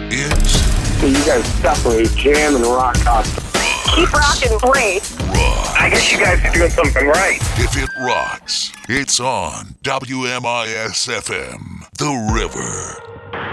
is... You guys definitely jam and rock out. Keep rocking great. Rock. I guess you guys are doing something right. If it rocks, it's on WMIS-FM, The River.